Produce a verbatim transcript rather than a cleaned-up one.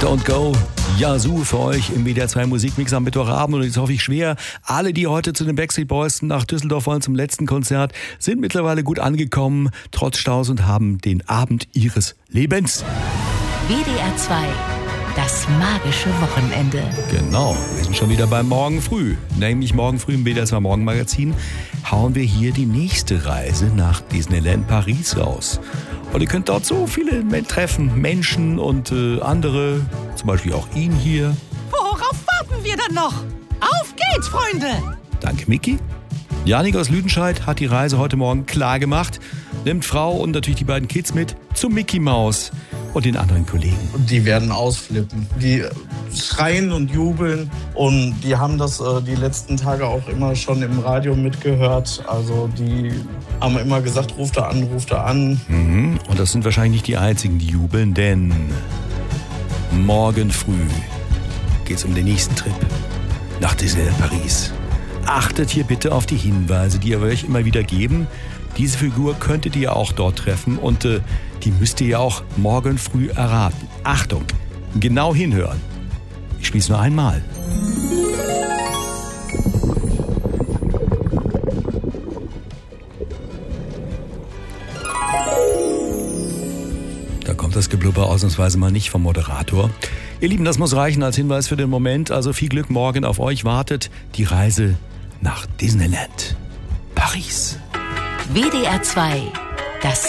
Don't Go, Yazoo für euch im W D R zwei Musikmix am Mittwochabend. Und jetzt hoffe ich schwer, alle, die heute zu den Backstreet Boys nach Düsseldorf wollen zum letzten Konzert, sind mittlerweile gut angekommen, trotz Staus, und haben den Abend ihres Lebens. W D R zwei, das magische Wochenende. Genau, wir sind schon wieder beim Morgen früh. Nämlich morgen früh im W D R zwei Morgenmagazin hauen wir hier die nächste Reise nach Disneyland Paris raus. Und ihr könnt dort so viele treffen, Menschen und äh, andere, zum Beispiel auch ihn hier. Worauf warten wir dann noch? Auf geht's, Freunde! Danke, Micky. Janik aus Lüdenscheid hat die Reise heute Morgen klar gemacht, nimmt Frau und natürlich die beiden Kids mit zum Mickey Maus und den anderen Kollegen. Die werden ausflippen. Die schreien und jubeln und die haben das äh, die letzten Tage auch immer schon im Radio mitgehört. Also die haben immer gesagt, ruft er an, ruft er an. Mhm. Und das sind wahrscheinlich nicht die einzigen, die jubeln, denn morgen früh geht's um den nächsten Trip nach Disneyland Paris. Achtet hier bitte auf die Hinweise, die wir euch immer wieder geben. Diese Figur könntet ihr auch dort treffen und äh, die müsst ihr ja auch morgen früh erraten. Achtung, genau hinhören. Ich spiele es nur einmal. Da kommt das Geblubber ausnahmsweise mal nicht vom Moderator. Ihr Lieben, das muss reichen als Hinweis für den Moment. Also viel Glück, morgen auf euch wartet die Reise nach Disneyland Paris. W D R zwei, das